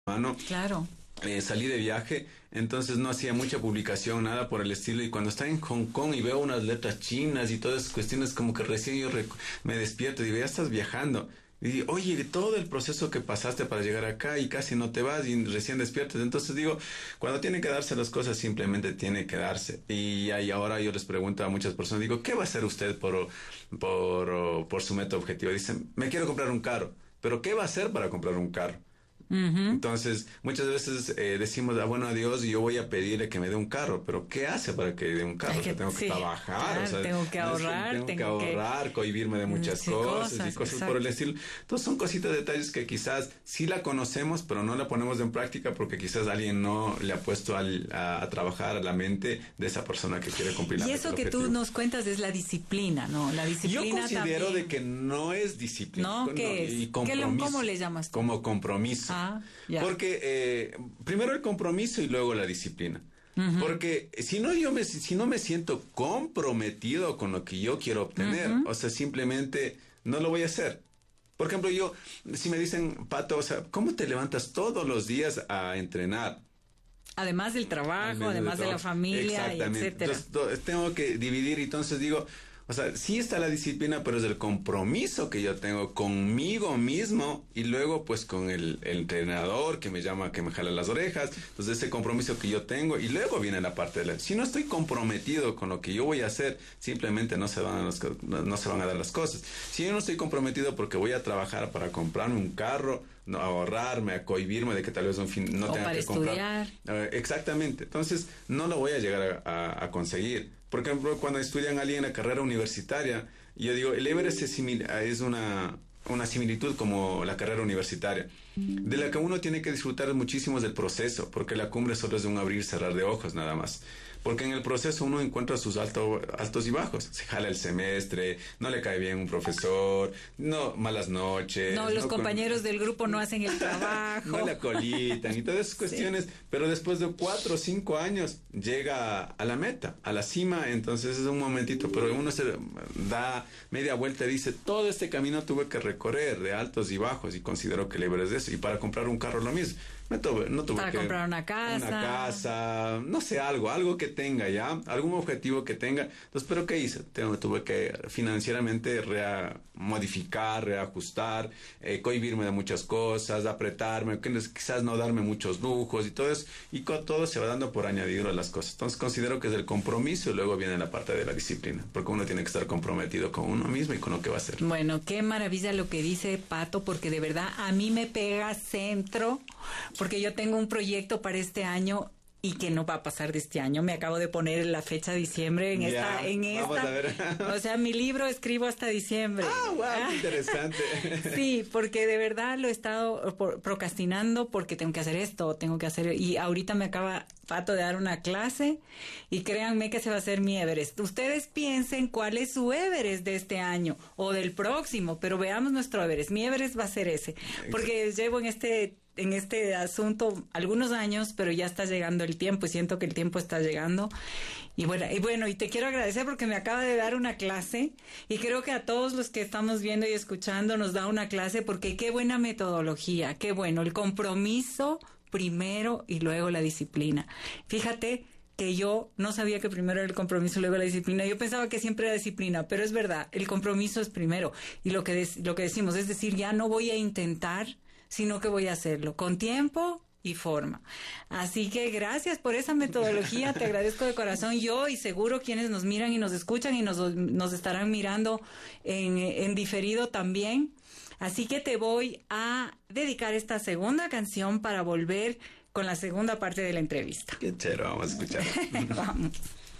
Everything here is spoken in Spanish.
mano. Claro. Salí de viaje, entonces no hacía mucha publicación, nada por el estilo, y cuando estaba en Hong Kong y veo unas letras chinas y todas esas cuestiones, como que recién me despierto y digo, ya estás viajando. Y digo, oye, todo el proceso que pasaste para llegar acá y casi no te vas y recién despiertas. Entonces digo, cuando tienen que darse las cosas, simplemente tiene que darse. Y ahora yo les pregunto a muchas personas, digo, ¿qué va a hacer usted por su meta objetivo? Dicen, me quiero comprar un carro, pero ¿qué va a hacer para comprar un carro? Entonces, muchas veces decimos, bueno, a Dios, yo voy a pedirle que me dé un carro, pero ¿qué hace para que dé un carro? Tengo que trabajar, claro, tengo que ahorrar, tengo que ahorrar, cohibirme de muchas cosas y cosas por el estilo. Entonces, son cositas, detalles que quizás sí la conocemos, pero no la ponemos en práctica porque quizás alguien no le ha puesto a trabajar a la mente de esa persona que quiere cumplir la meta. Y eso que tú nos cuentas es la disciplina, ¿no? La disciplina. Yo considero también. de que no es disciplina. ¿No? ¿Qué es? Y compromiso. ¿Cómo le llamas tú? Como compromiso. Ya. Porque primero el compromiso y luego la disciplina. Porque si no me siento comprometido con lo que yo quiero obtener, o sea, simplemente no lo voy a hacer. Por ejemplo, si me dicen, Pato, o sea, ¿cómo te levantas todos los días a entrenar? Además del trabajo, además de la familia, etcétera. Entonces, tengo que dividir, entonces digo, o sea, sí está la disciplina, pero es el compromiso que yo tengo conmigo mismo y luego pues con el entrenador que me llama, que me jala las orejas. Entonces ese compromiso que yo tengo y luego viene la parte de si no estoy comprometido con lo que yo voy a hacer, simplemente no se van a dar las cosas. Si yo no estoy comprometido porque voy a trabajar para comprarme un carro, no ahorrarme, a cohibirme de que tal vez no tenga que comprar. Exactamente. Entonces no lo voy a llegar a conseguir. Por ejemplo, cuando estudian alguien la carrera universitaria, yo digo, el Everest es una similitud como la carrera universitaria, de la que uno tiene que disfrutar muchísimo del proceso, porque la cumbre solo es de un abrir y cerrar de ojos nada más. Porque en el proceso uno encuentra sus altos y bajos. Se jala el semestre, no le cae bien un profesor, malas noches. Los compañeros del grupo no hacen el trabajo. No la colitan y todas esas cuestiones. Pero después de 4 o 5 años llega a la meta, a la cima. Entonces es un momentito, pero uno se da media vuelta y dice, todo este camino tuve que recorrer de altos y bajos, y considero que libre de eso. Y para comprar un carro lo mismo. No tuve para comprar una casa, no sé, algo que tenga ya, algún objetivo que tenga. Entonces, ¿pero qué hice? Tuve que financieramente modificar, reajustar, cohibirme de muchas cosas, apretarme, quizás no darme muchos lujos y todo eso, y con todo se va dando por añadido a las cosas. Entonces, considero que es el compromiso y luego viene la parte de la disciplina, porque uno tiene que estar comprometido con uno mismo y con lo que va a hacer. Bueno, qué maravilla lo que dice Pato, porque de verdad a mí me pega centro, porque yo tengo un proyecto para este año y que no va a pasar de este año. Me acabo de poner la fecha de diciembre en esta. Vamos a ver. O sea, mi libro escribo hasta diciembre. Wow, qué interesante. Sí, porque de verdad lo he estado procrastinando porque tengo que hacer esto, y ahorita me acaba Pato de dar una clase y créanme que se va a hacer mi Everest. Ustedes piensen cuál es su Everest de este año o del próximo, pero veamos nuestro Everest. Mi Everest va a ser ese, porque llevo en este asunto algunos años, pero ya está llegando el tiempo y siento que el tiempo está llegando. Y bueno, y te quiero agradecer porque me acaba de dar una clase y creo que a todos los que estamos viendo y escuchando nos da una clase, porque qué buena metodología, qué bueno, el compromiso primero y luego la disciplina. Fíjate que yo no sabía que primero era el compromiso y luego la disciplina. Yo pensaba que siempre era disciplina, pero es verdad, el compromiso es primero. Y lo que decimos, es decir, ya no voy a intentar, sino que voy a hacerlo con tiempo y forma. Así que gracias por esa metodología, te agradezco de corazón yo y seguro quienes nos miran y nos escuchan y nos estarán mirando en diferido también. Así que te voy a dedicar esta segunda canción para volver con la segunda parte de la entrevista. Qué chévere, vamos a escuchar. Vamos.